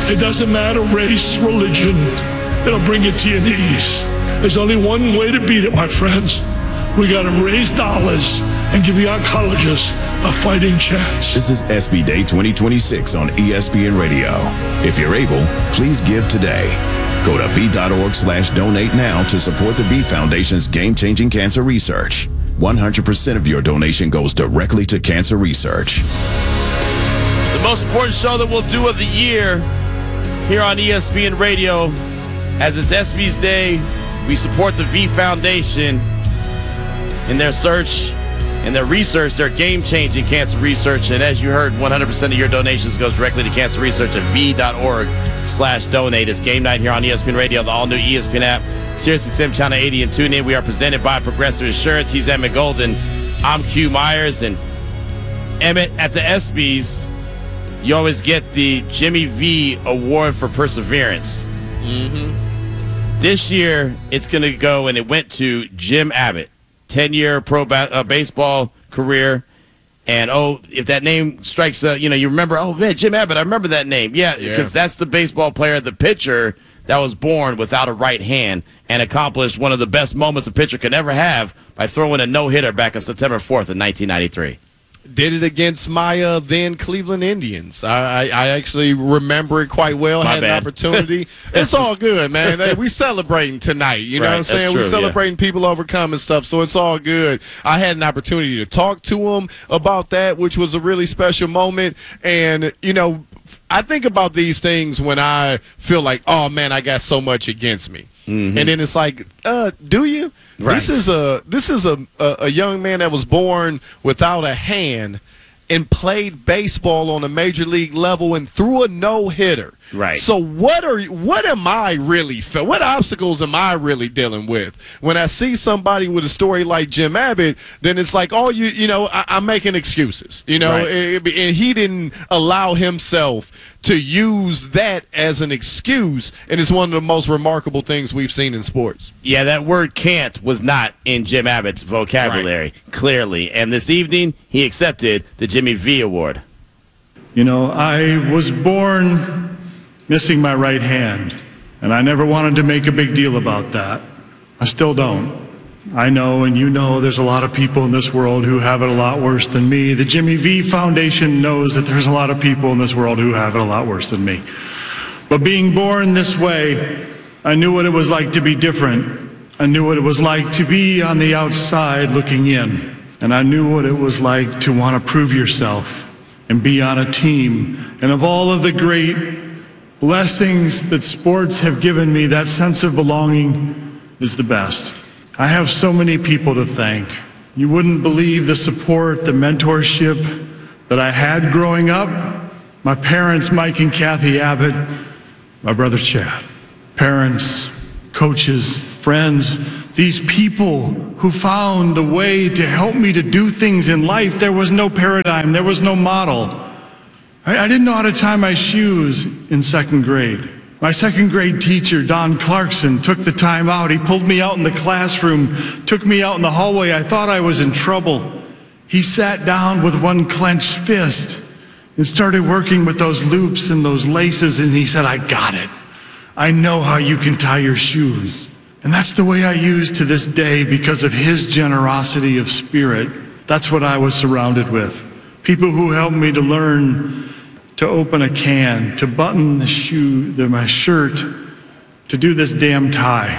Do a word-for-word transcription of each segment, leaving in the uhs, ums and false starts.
It doesn't matter race, religion. It'll bring you to your knees. There's only one way to beat it, my friends. We got to raise dollars and give the oncologists a fighting chance. This is S B Day twenty twenty-six on E S P N Radio. If you're able, please give today. Go to V.org slash donate now to support the V Foundation's game-changing cancer research. one hundred percent of your donation goes directly to cancer research. The most important show that we'll do of the year here on E S P N Radio. As it's S B's Day, we support the V Foundation in their search, in their research, their game-changing cancer research. And as you heard, one hundred percent of your donations goes directly to cancer research at V.org slash donate. It's game night here on E S P N Radio, the all-new E S P N app, Sirius X M Channel eighty, and tune in. We are presented by Progressive Insurance. He's Emmett Golden. I'm Q Myers. And Emmett, at the ESPYs, you always get the Jimmy V Award for Perseverance. Mm-hmm. This year, it's going to go, and it went to Jim Abbott, ten-year pro ba- uh, baseball career. And, oh, if that name strikes, uh, you know, you remember, oh, man, Jim Abbott, I remember that name. Yeah, Yeah. because that's the baseball player, the pitcher that was born without a right hand and accomplished one of the best moments a pitcher could ever have by throwing a no-hitter back on September fourth in nineteen ninety-three. Did it against my uh, then Cleveland Indians. I, I, I actually remember it quite well. My Had bad. an opportunity. It's all good, man. Hey, we celebrating tonight. You know Right, what I'm that's saying? true, We celebrating people overcoming stuff, so it's all good. I had an opportunity to talk to him about that, which was a really special moment. And, you know, I think about these things when I feel like, oh, man, I got so much against me. Mm-hmm. And then it's like, uh, do you? Right. This is a this is a, a a young man that was born without a hand and played baseball on a major league level and threw a no hitter. Right. So what are what am I really fe- what obstacles am I really dealing with when I see somebody with a story like Jim Abbott? Then it's like, oh, you you know, I, I'm making excuses. You know, Right. and and he didn't allow himself to use that as an excuse, and it's one of the most remarkable things we've seen in sports. Yeah, that word can't was not in Jim Abbott's vocabulary, clearly. And this evening, he accepted the Jimmy V Award. You know, I was born missing my right hand, and I never wanted to make a big deal about that. I still don't. I know, and you know, there's a lot of people in this world who have it a lot worse than me. The Jimmy V Foundation knows that there's a lot of people in this world who have it a lot worse than me. But being born this way, I knew what it was like to be different. I knew what it was like to be on the outside looking in. And I knew what it was like to want to prove yourself and be on a team. And of all of the great blessings that sports have given me, that sense of belonging is the best. I have so many people to thank. You wouldn't believe the support, the mentorship that I had growing up. My parents, Mike and Kathy Abbott, my brother Chad. Parents, coaches, friends, these people who found the way to help me to do things in life. There was no paradigm, there was no model. I, I didn't know how to tie my shoes in second grade. My second grade teacher, Don Clarkson, took the time out. He pulled me out in the classroom, took me out in the hallway. I thought I was in trouble. He sat down with one clenched fist and started working with those loops and those laces, and he said, I got it. I know how you can tie your shoes. And that's the way I use to this day because of his generosity of spirit. That's what I was surrounded with. People who helped me to learn to open a can, to button the shoe, the, my shirt, to do this damn tie.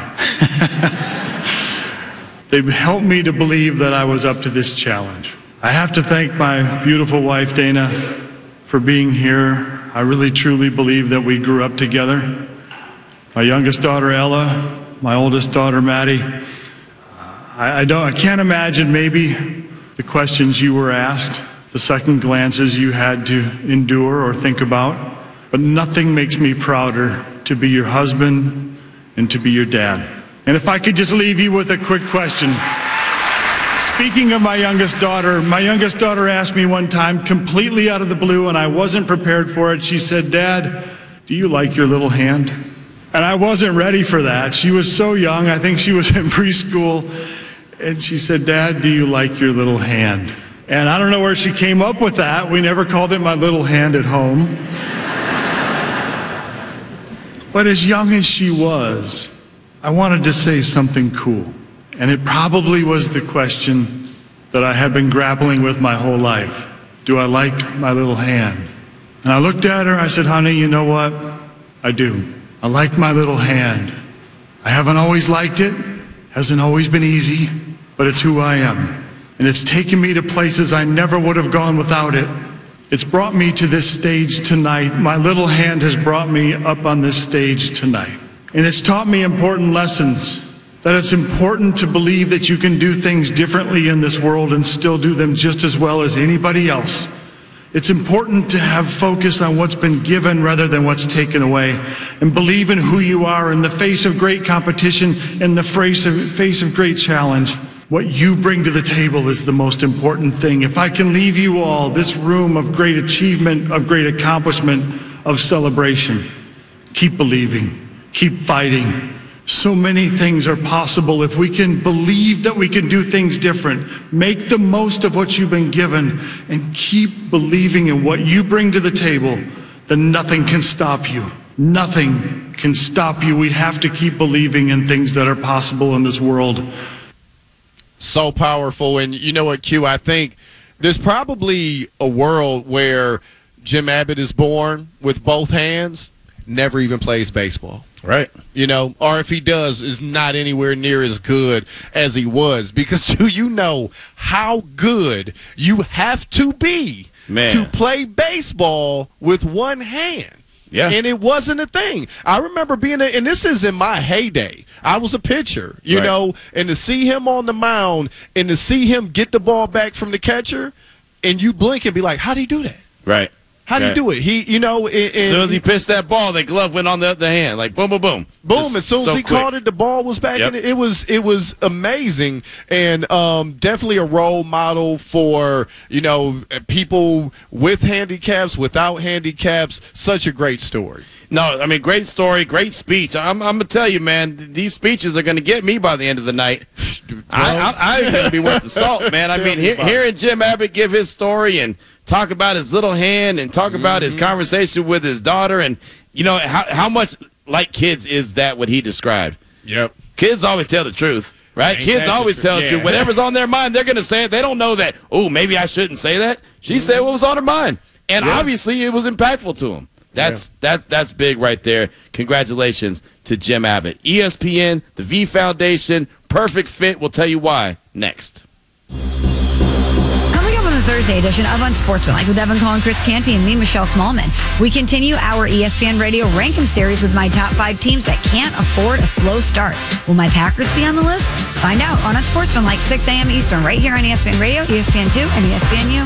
They've helped me to believe that I was up to this challenge. I have to thank my beautiful wife, Dana, for being here. I really truly believe that we grew up together. My youngest daughter, Ella, my oldest daughter, Maddie. I, I don't, I can't imagine maybe the questions you were asked, the second glances you had to endure or think about, but nothing makes me prouder to be your husband and to be your dad. And if I could just leave you with a quick question. Speaking of my youngest daughter, my youngest daughter asked me one time, completely out of the blue, and I wasn't prepared for it. She said, Dad, do you like your little hand? And I wasn't ready for that. She was so young, I think she was in preschool, and she said, Dad, do you like your little hand? And I don't know where she came up with that. We never called it my little hand at home. But as young as she was, I wanted to say something cool. And it probably was the question that I had been grappling with my whole life. Do I like my little hand? And I looked at her, I said, honey, you know what? I do. I like my little hand. I haven't always liked it, hasn't always been easy, but it's who I am. And it's taken me to places I never would have gone without it. It's brought me to this stage tonight. My little hand has brought me up on this stage tonight. And it's taught me important lessons, that it's important to believe that you can do things differently in this world and still do them just as well as anybody else. It's important to have focus on what's been given rather than what's taken away, and believe in who you are in the face of great competition, in the face of, face of great challenge. What you bring to the table is the most important thing. If I can leave you all this room of great achievement, of great accomplishment, of celebration, keep believing, keep fighting. So many things are possible if we can believe that we can do things different. Make the most of what you've been given and keep believing in what you bring to the table. Then nothing can stop you. Nothing can stop you. We have to keep believing in things that are possible in this world. So powerful. And you know what, Q, I think there's probably a world where Jim Abbott is born with both hands, never even plays baseball. Right. You know, or if he does, is not anywhere near as good as he was. Because do you know how good you have to be Man. to play baseball with one hand? Yeah. And it wasn't a thing. I remember being a, and this is in my heyday. I was a pitcher, you Right. know, and to see him on the mound and to see him get the ball back from the catcher, and you blink and be like, how'd he do that? Right. How'd right. he do it? He, you know, and, As soon as he pitched that ball, the glove went on the other hand. Like, boom, boom, boom. Boom! Just as soon as so he quick. caught it, the ball was back Yep. in it. It was it was amazing, and um, definitely a role model for, you know, people with handicaps, without handicaps. Such a great story. No, I mean, great story, great speech. I'm, I'm gonna tell you, man, th- these speeches are gonna get me by the end of the night. I, I, I'm gonna be worth the salt, man. I mean, he, hearing Jim Abbott give his story and talk about his little hand and talk about his conversation with his daughter, and you know how how much like kids is that what he described? Yep. Kids always tell the truth, right? Ain't Kids that the always truth? tell the Yeah. truth. Whatever's on their mind, they're gonna say it. They don't know that. Oh, maybe I shouldn't say that. She said what was on her mind, and Yeah. obviously it was impactful to him. That's that that's big right there. Congratulations to Jim Abbott. E S P N, the V Foundation, perfect fit. We'll tell you why next. Coming up on the Thursday edition of Unsportsmanlike with Evan Collin, Chris Canty, and me, Michelle Smallman, we continue our E S P N Radio Rank-em series with my top five teams that can't afford a slow start. Will my Packers be on the list? Find out on Unsportsmanlike, six a.m. Eastern, right here on E S P N Radio, E S P N two, and E S P N U.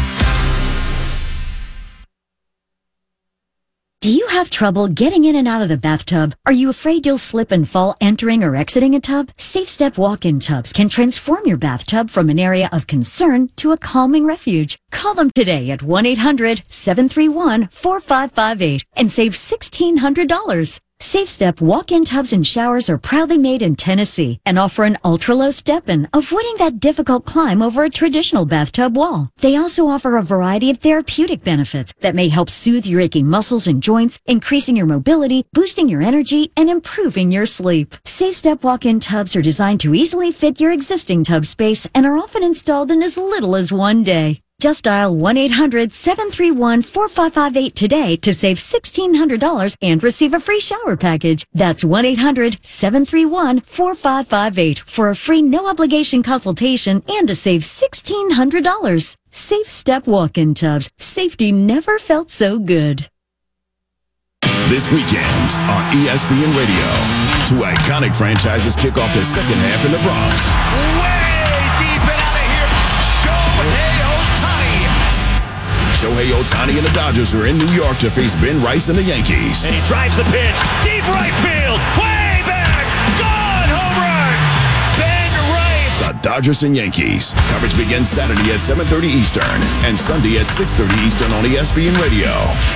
Do you have trouble getting in and out of the bathtub? Are you afraid you'll slip and fall entering or exiting a tub? Safe Step walk-in tubs can transform your bathtub from an area of concern to a calming refuge. Call them today at one eight hundred seven three one four five five eight and save sixteen hundred dollars. Safe Step walk-in tubs and showers are proudly made in Tennessee and offer an ultra-low step-in, avoiding that difficult climb over a traditional bathtub wall. They also offer a variety of therapeutic benefits that may help soothe your aching muscles and joints, increasing your mobility, boosting your energy, and improving your sleep. Safe Step walk-in tubs are designed to easily fit your existing tub space and are often installed in as little as one day. Just dial one eight hundred seven three one four five five eight today to save sixteen hundred dollars and receive a free shower package. That's one eight hundred seven three one four five five eight for a free no-obligation consultation and to save sixteen hundred dollars. Safe Step walk-in tubs. Safety never felt so good. This weekend on E S P N Radio, two iconic franchises kick off the second half in the Bronx. Way deep and out of here, Shohei Ohtani. Shohei Ohtani and the Dodgers are in New York to face Ben Rice and the Yankees. And he drives the pitch, deep right field, way back, gone, home run, Ben Rice. The Dodgers and Yankees. Coverage begins Saturday at seven thirty Eastern and Sunday at six thirty Eastern on E S P N Radio.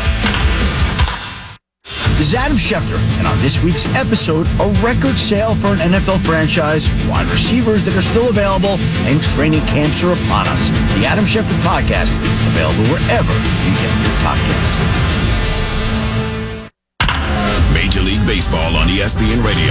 This is Adam Schefter, and on this week's episode, a record sale for an N F L franchise, wide receivers that are still available, and training camps are upon us. The Adam Schefter Podcast, available wherever you get your podcasts. Major League Baseball on E S P N Radio.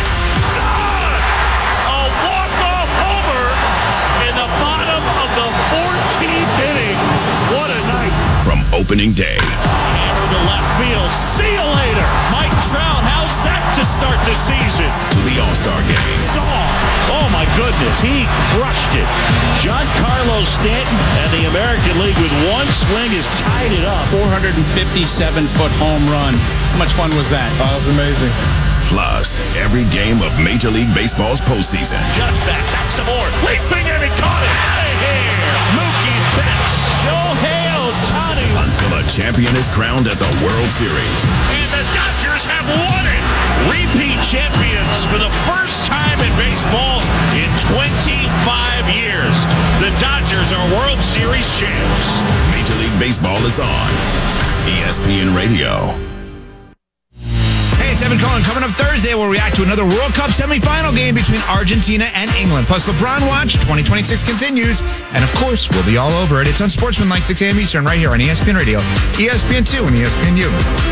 A walk-off homer in the bottom of the fourteenth inning. What a night. From opening day Hammer to left field. See you later. Mike Trout, how's that to start the season? to the All-Star Game. Oh, oh my goodness, he crushed it. Giancarlo Stanton and the American League with one swing has tied it up. four hundred fifty-seven foot home run. How much fun was that? That was amazing. Plus, every game of Major League Baseball's postseason. Just back, back some more. Leaping and he caught it. Out of here. Mookie Betts. Shohei Ohtani. Until a champion is crowned at the World Series. And the Dodgers have won it. Repeat champions for the first time in baseball in twenty-five years. The Dodgers are World Series champs. Major League Baseball is on E S P N Radio. Hey, it's Evan Cohen. Coming up Thursday, we'll react to another World Cup semifinal game between Argentina and England. Plus, LeBron Watch twenty twenty-six continues. And, of course, we'll be all over it. It's on Sportsman like six a.m. Eastern right here on E S P N Radio, E S P N two, and E S P N U.